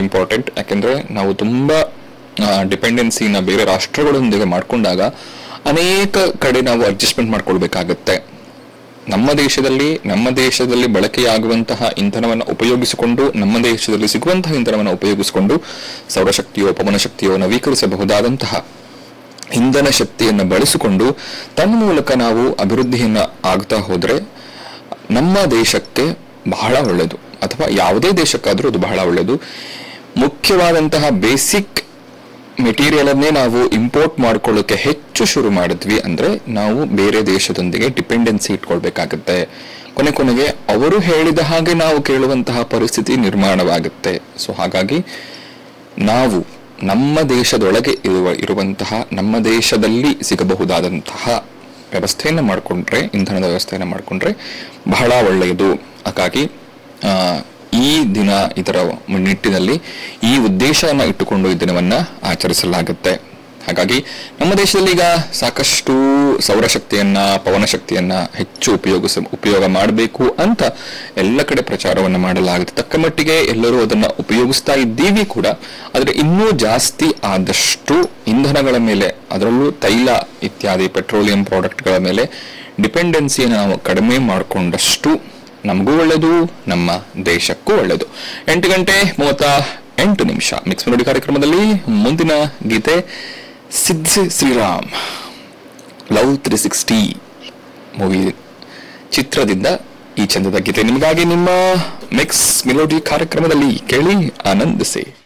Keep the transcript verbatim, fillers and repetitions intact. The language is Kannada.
ಇಂಪಾರ್ಟೆಂಟ್. ಯಾಕೆಂದ್ರೆ ನಾವು ತುಂಬಾ ಡಿಪೆಂಡೆನ್ಸಿನ ಬೇರೆ ರಾಷ್ಟ್ರಗಳೊಂದಿಗೆ ಮಾಡ್ಕೊಂಡಾಗ ಅನೇಕ ಕಡೆ ನಾವು ಅಡ್ಜಸ್ಟ್ಮೆಂಟ್ ಮಾಡ್ಕೊಳ್ಬೇಕಾಗತ್ತೆ. ನಮ್ಮ ದೇಶದಲ್ಲಿ ನಮ್ಮ ದೇಶದಲ್ಲಿ ಬಳಕೆಯಾಗುವಂತಹ ಇಂಧನವನ್ನು ಉಪಯೋಗಿಸಿಕೊಂಡು, ನಮ್ಮ ದೇಶದಲ್ಲಿ ಸಿಗುವಂತಹ ಇಂಧನವನ್ನು ಉಪಯೋಗಿಸಿಕೊಂಡು ಸೌರಶಕ್ತಿಯೋ ಪವನ ಶಕ್ತಿಯೋ ನವೀಕರಿಸಬಹುದಾದಂತಹ ಇಂಧನ ಶಕ್ತಿಯನ್ನು ಬಳಸಿಕೊಂಡು ತನ್ನ ಮೂಲಕ ನಾವು ಅಭಿವೃದ್ಧಿಯನ್ನ ಆಗ್ತಾ ಹೋದ್ರೆ ನಮ್ಮ ದೇಶಕ್ಕೆ ಬಹಳ ಒಳ್ಳೆಯದು, ಅಥವಾ ಯಾವುದೇ ದೇಶಕ್ಕಾದ್ರೂ ಅದು ಬಹಳ ಒಳ್ಳೆಯದು. ಮುಖ್ಯವಾದಂತಹ ಬೇಸಿಕ್ ಮೆಟೀರಿಯಲ್ ಅನ್ನೇ ನಾವು ಇಂಪೋರ್ಟ್ ಮಾಡ್ಕೊಳ್ಳೋಕೆ ಹೆಚ್ಚು ಶುರು ಮಾಡಿದ್ವಿ ಅಂದ್ರೆ ನಾವು ಬೇರೆ ದೇಶದೊಂದಿಗೆ ಡಿಪೆಂಡೆನ್ಸಿ ಇಟ್ಕೊಳ್ಬೇಕಾಗತ್ತೆ. ಕೊನೆ ಕೊನೆಗೆ ಅವರು ಹೇಳಿದ ಹಾಗೆ ನಾವು ಕೇಳುವಂತಹ ಪರಿಸ್ಥಿತಿ ನಿರ್ಮಾಣವಾಗುತ್ತೆ. ಸೊ ಹಾಗಾಗಿ ನಾವು ನಮ್ಮ ದೇಶದೊಳಗೆ ಇರುವ ಇರುವಂತಹ ನಮ್ಮ ದೇಶದಲ್ಲಿ ಸಿಗಬಹುದಾದಂತಹ ವ್ಯವಸ್ಥೆಯನ್ನು ಮಾಡಿಕೊಂಡ್ರೆ, ಇಂಧನದ ವ್ಯವಸ್ಥೆಯನ್ನು ಮಾಡಿಕೊಂಡ್ರೆ ಬಹಳ ಒಳ್ಳೆಯದು. ಹಾಗಾಗಿ ಆ ಈ ದಿನ ಇದರ ನಿಟ್ಟಿನಲ್ಲಿ ಈ ಉದ್ದೇಶವನ್ನ ಇಟ್ಟುಕೊಂಡು ಈ ದಿನವನ್ನ ಆಚರಿಸಲಾಗುತ್ತೆ. ಹಾಗಾಗಿ ನಮ್ಮ ದೇಶದಲ್ಲಿ ಈಗ ಸಾಕಷ್ಟು ಸೌರಶಕ್ತಿಯನ್ನ ಪವನ ಶಕ್ತಿಯನ್ನ ಹೆಚ್ಚು ಉಪಯೋಗಿಸ ಉಪಯೋಗ ಮಾಡಬೇಕು ಅಂತ ಎಲ್ಲ ಕಡೆ ಪ್ರಚಾರವನ್ನ ಮಾಡಲಾಗುತ್ತೆ. ತಕ್ಕ ಮಟ್ಟಿಗೆ ಎಲ್ಲರೂ ಅದನ್ನ ಉಪಯೋಗಿಸ್ತಾ ಇದ್ದೀವಿ ಕೂಡ. ಆದ್ರೆ ಇನ್ನೂ ಜಾಸ್ತಿ ಆದಷ್ಟು ಇಂಧನಗಳ ಮೇಲೆ, ಅದರಲ್ಲೂ ತೈಲ ಇತ್ಯಾದಿ ಪೆಟ್ರೋಲಿಯಂ ಪ್ರಾಡಕ್ಟ್ಗಳ ಮೇಲೆ ಡಿಪೆಂಡೆನ್ಸಿಯನ್ನು ನಾವು ಕಡಿಮೆ ಮಾಡಿಕೊಂಡಷ್ಟು ನಮಗೂ ಒಳ್ಳೆಯದು, ನಮ್ಮ ದೇಶಕ್ಕೂ ಒಳ್ಳೆಯದು. ಎಂಟು ಗಂಟೆ ಮೂವತ್ತ ಎಂಟು ನಿಮಿಷ ಮಿಕ್ಸ್ ಮೆಲೋಡಿ ಕಾರ್ಯಕ್ರಮದಲ್ಲಿ ಮುಂದಿನ ಗೀತೆ ಸಿದ್ಧ Shriram love three sixty movie ಚಿತ್ರದಿಂದ ಈ ಚಂದದ ಗೀತೆ ನಿಮಗಾಗಿ ನಿಮ್ಮ ಮಿಕ್ಸ್ ಮೆಲೋಡಿ ಕಾರ್ಯಕ್ರಮದಲ್ಲಿ ಕೇಳಿ ಆನಂದಿಸಿ.